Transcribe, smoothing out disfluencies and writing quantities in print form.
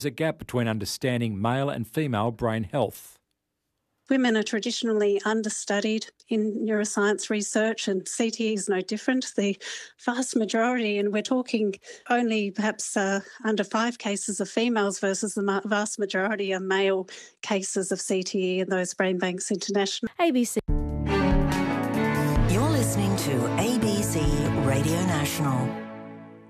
There's a gap between understanding male and female brain health. Women are traditionally understudied in neuroscience research, and CTE is no different. The vast majority, and we're talking only perhaps under 5 cases of females versus the vast majority are male cases of CTE in those brain banks internationally. ABC. You're listening to ABC Radio National.